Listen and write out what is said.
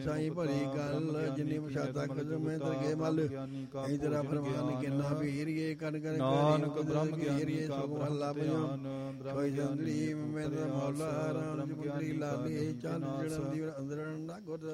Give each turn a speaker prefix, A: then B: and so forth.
A: ਸਾਈ ਭਰੀ ਗੱਲ ਜਿਨੀ ਮਸ਼ਾਦਾ ਕਦਰ ਮੈਂ ਦਰਗੇ ਮਲ ਐ ਤੇਰਾ ਫਰਮਾਨ ਕਿੰਨਾ ਭੀਰੀਏ ਕਨ ਕਨ
B: ਨਾਨਕ ਬ੍ਰਹਮ ਗਿਆਨੀ ਕਾ
A: ਸੁਖ ਅੱਲਾ
B: ਬਿਆਨ
A: ਕੋਈ ਜੰਦੜੀ ਮੈਂ ਮੌਲਾ ਰਾਮ ਜੀ ਮੁੰਦਰੀ ਲਾਲੇ ਚੰਨ ਜਣ ਦੀ ਅੰਦਰ ਨਾ ਗੁਰ